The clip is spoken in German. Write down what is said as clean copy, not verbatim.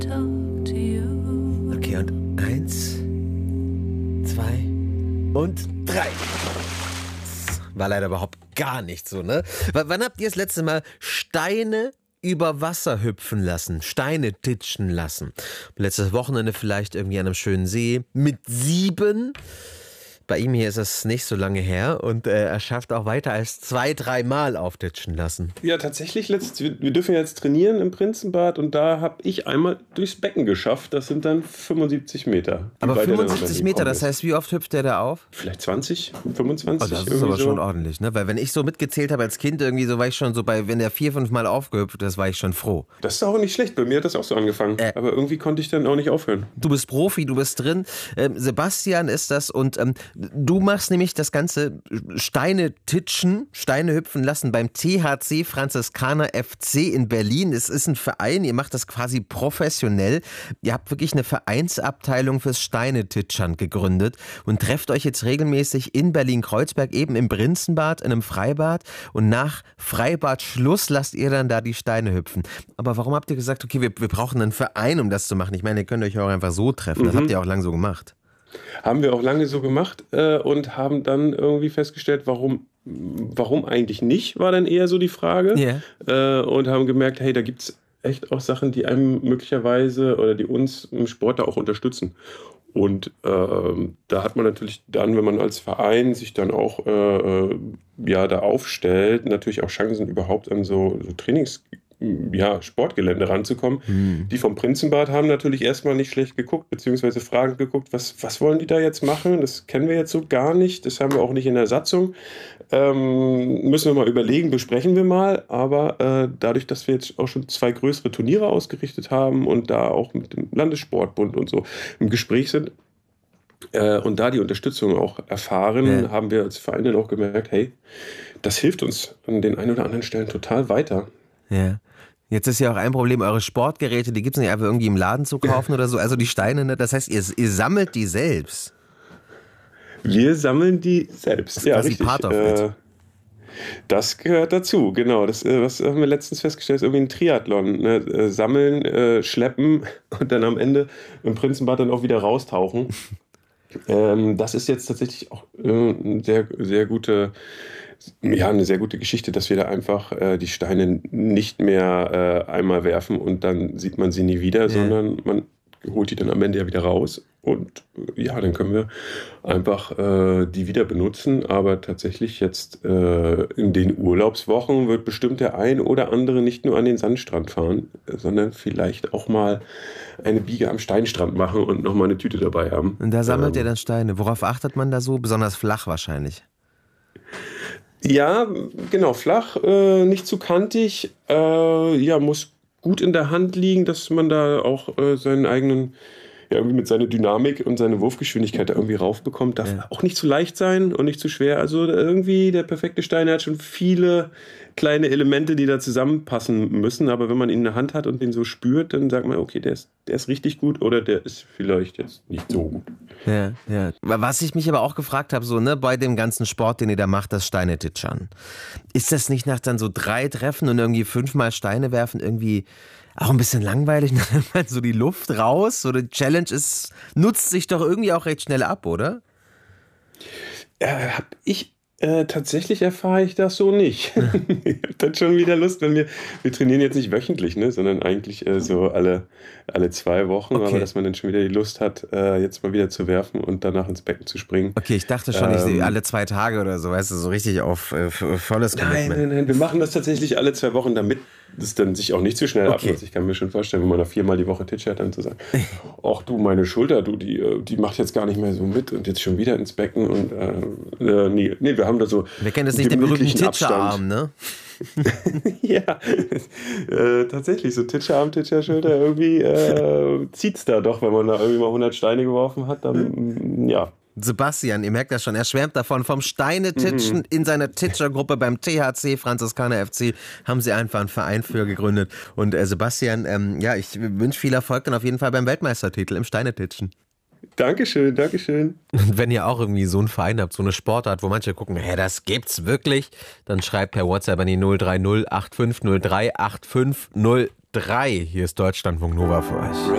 Okay, und 1, 2 und 3. War leider überhaupt gar nicht so, ne? Wann habt ihr das letzte Mal Steine über Wasser hüpfen lassen, Steine titschen lassen? Letztes Wochenende vielleicht irgendwie an einem schönen See mit 7. Bei ihm hier ist es nicht so lange her und er schafft auch weiter als 2-3 Mal auftitschen lassen. Ja, tatsächlich, wir dürfen jetzt trainieren im Prinzenbad und da habe ich einmal durchs Becken geschafft. Das sind dann 75 Meter. Aber 75 Meter, das heißt, wie oft hüpft der da auf? Vielleicht 20, 25. Oh, das ist aber schon ordentlich, ne? Weil wenn ich so mitgezählt habe als Kind, irgendwie so war ich schon so bei, wenn der 4-5 Mal aufgehüpft ist, war ich schon froh. Das ist auch nicht schlecht, bei mir hat das auch so angefangen. Aber irgendwie konnte ich dann auch nicht aufhören. Du bist Profi, du bist drin. Sebastian ist das und du machst nämlich das ganze Steine titschen, Steine hüpfen lassen beim THC Franziskaner FC in Berlin. Es ist ein Verein, ihr macht das quasi professionell. Ihr habt wirklich eine Vereinsabteilung fürs Steinetitschern gegründet und trefft euch jetzt regelmäßig in Berlin-Kreuzberg, eben im Prinzenbad, in einem Freibad. Und nach Freibadschluss lasst ihr dann da die Steine hüpfen. Aber warum habt ihr gesagt, okay, wir brauchen einen Verein, um das zu machen? Ich meine, ihr könnt euch auch einfach so treffen. Das habt ihr auch lange so gemacht. Haben wir auch lange so gemacht und haben dann irgendwie festgestellt, warum eigentlich nicht, war dann eher so die Frage. Yeah. Und haben gemerkt, hey, da gibt es echt auch Sachen, die einem möglicherweise oder die uns im Sport da auch unterstützen. Und da hat man natürlich dann, wenn man als Verein sich dann auch da aufstellt, natürlich auch Chancen überhaupt an so Sportgelände ranzukommen. Die vom Prinzenbad haben natürlich erstmal nicht schlecht geguckt, beziehungsweise fragend geguckt, was wollen die da jetzt machen? Das kennen wir jetzt so gar nicht, das haben wir auch nicht in der Satzung. Müssen wir mal überlegen, besprechen wir mal, aber dadurch, dass wir jetzt auch schon 2 größere Turniere ausgerichtet haben und da auch mit dem Landessportbund und so im Gespräch sind, und da die Unterstützung auch erfahren, haben wir als Verein dann auch gemerkt, hey, das hilft uns an den ein oder anderen Stellen total weiter. Ja. Jetzt ist ja auch ein Problem, eure Sportgeräte, die gibt es nicht einfach irgendwie im Laden zu kaufen oder so, also die Steine, ne? Das heißt, ihr sammelt die selbst. Wir sammeln die selbst, das ja, ist richtig. Part of it. Das gehört dazu, genau. Das, was haben wir letztens festgestellt, ist irgendwie ein Triathlon. Ne? Sammeln, schleppen und dann am Ende im Prinzenbad dann auch wieder raustauchen. Das ist jetzt tatsächlich auch eine sehr gute Geschichte, dass wir da einfach die Steine nicht mehr einmal werfen und dann sieht man sie nie wieder, sondern man holt die dann am Ende ja wieder raus und dann können wir einfach die wieder benutzen. Aber tatsächlich jetzt in den Urlaubswochen wird bestimmt der ein oder andere nicht nur an den Sandstrand fahren, sondern vielleicht auch mal eine Biege am Steinstrand machen und nochmal eine Tüte dabei haben. Und da sammelt ihr dann Steine. Worauf achtet man da so? Besonders flach wahrscheinlich. Ja, genau, flach, nicht zu kantig, muss gut in der Hand liegen, dass man da auch seinen eigenen, irgendwie mit seiner Dynamik und seiner Wurfgeschwindigkeit da irgendwie raufbekommt. Darf auch nicht zu leicht sein und nicht zu schwer. Also irgendwie der perfekte Stein hat schon viele kleine Elemente, die da zusammenpassen müssen. Aber wenn man ihn in der Hand hat und den so spürt, dann sagt man, okay, der ist richtig gut oder der ist vielleicht jetzt nicht so gut. Ja. Was ich mich aber auch gefragt habe, so, ne, bei dem ganzen Sport, den ihr da macht, das Steinetitschern. Ist das nicht nach dann so 3 Treffen und irgendwie 5-mal Steine werfen irgendwie auch ein bisschen langweilig? Dann nimmt man so die Luft raus? So, die Challenge nutzt sich doch irgendwie auch recht schnell ab, oder? Tatsächlich erfahre ich das so nicht. Ich habe dann schon wieder Lust, wenn wir trainieren jetzt nicht wöchentlich, ne, sondern eigentlich so alle 2 Wochen, aber dass man dann schon wieder die Lust hat, jetzt mal wieder zu werfen und danach ins Becken zu springen. Okay, ich dachte schon, ich sehe alle 2 Tage oder so, weißt du, so richtig auf volles Commitment. Nein, wir machen das tatsächlich alle 2 Wochen, damit es dann sich auch nicht zu schnell abnutzt. Ich kann mir schon vorstellen, wenn man da 4-mal die Woche titschert, dann zu sagen, ach du, meine Schulter, die macht jetzt gar nicht mehr so mit und jetzt schon wieder ins Becken und nee, wir haben da so. Wir kennen das nicht, den berühmten Titscherarm, ne? Ja, tatsächlich, so Titscherarm, Titscherschulter, irgendwie zieht's da doch, wenn man da irgendwie mal 100 Steine geworfen hat, dann ja. Sebastian, ihr merkt das schon, er schwärmt davon, vom Steinetitschen in seiner Titschergruppe beim THC Franziskaner FC haben sie einfach einen Verein für gegründet. Und Sebastian, ich wünsche viel Erfolg dann auf jeden Fall beim Weltmeistertitel im Steinetitschen. Dankeschön. Und wenn ihr auch irgendwie so einen Verein habt, so eine Sportart, wo manche gucken, das gibt's wirklich, dann schreibt per WhatsApp an die 030 8503 8503. 3. Hier ist Deutschlandfunk Nova für euch.